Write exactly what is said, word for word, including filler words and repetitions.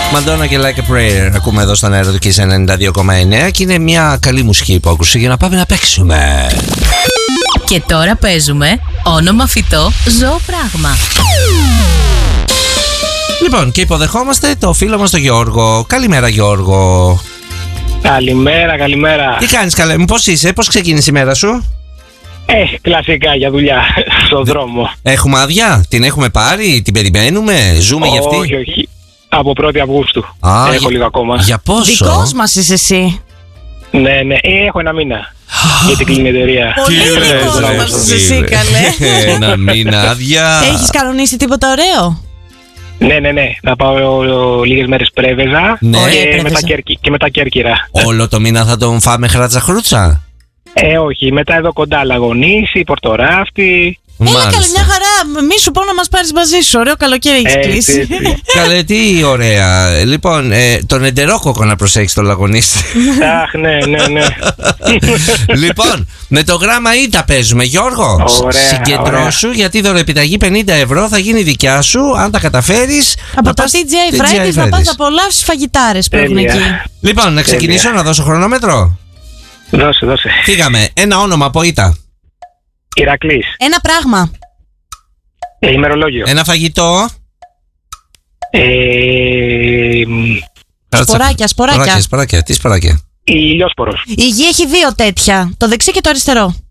Madonna και Like a Prayer ακούμε εδώ στον αέρα του Kiss ενενήντα δύο κόμμα εννέα και είναι μια καλή μουσική υπόκρουση για να πάμε να παίξουμε. Και τώρα παίζουμε όνομα φυτό, ζώο πράγμα. Λοιπόν, και υποδεχόμαστε το φίλο μας τον Γιώργο. Καλημέρα, Γιώργο. Καλημέρα, καλημέρα. Τι κάνεις, καλέ μου, πώς είσαι, πώς ξεκίνησε η μέρα σου? Ε, κλασικά για δουλειά, στον δρόμο. Έχουμε άδεια, την έχουμε πάρει, την περιμένουμε, ζούμε γι' αυτή? Όχι, όχι. Από πρώτη Αυγούστου. Α, έχω για, λίγο ακόμα. Για πόσο? Δικός μας είσαι εσύ. Ναι, ναι, ε, έχω ένα μήνα. Για την κλείνει η εταιρεία. Πολύ δικός μας είσαι εσύ, καλέ. Ένα μήνα άδεια. Έχεις κανονίσει τίποτα ωραίο? Ναι, ναι, ναι. Θα πάω λίγες μέρες Πρέβεζα Ναι. και, μετά Κέρκυ, και μετά Κέρκυρα. Όλο το μήνα θα τον φάμε χράτσα χρούτσα? Ε, όχι. Μετά εδώ κοντά Λαγονήσι, Πορτοράφτη. Έλα Μάλιστα. καλέ, μια χαρά. Μη σου πω να μας πάρεις μαζί σου. Ωραίο καλοκαίρι έχεις Έτσι, κλείσει. έτσι. Καλέ, τι ωραία. Λοιπόν, ε, τον εντερόκοκο να προσέχεις τον Λαγονίστη. Αχ, ναι, ναι, ναι. Λοιπόν, με το γράμμα Ι τα παίζουμε, Γιώργο. Ωραία, Συγκεντρώσου, ωραία. γιατί η δωρεπιταγή πενήντα ευρώ θα γίνει δικιά σου αν τα καταφέρεις. Από να το πας τι τζέι τι τζέι Fridays να Fridays. πας να απολαύσεις φαγητάρες που έχουν Τέλεια. εκεί. Λοιπόν, να ξεκινήσω, Τέλεια. να δώσω χρονόμετρο. Δώσε, δώσε. Φύγαμε. Ένα όνομα από Ήτα. Ηρακλής. Ένα πράγμα. Ε, ημερολόγιο. Ένα φαγητό. Ε, μ, Σποράκια, σποράκια. Σποράκια, σποράκια. Τι σποράκια? ηλιόσπορος. Η γη έχει δύο τέτοια. Το δεξί και το αριστερό.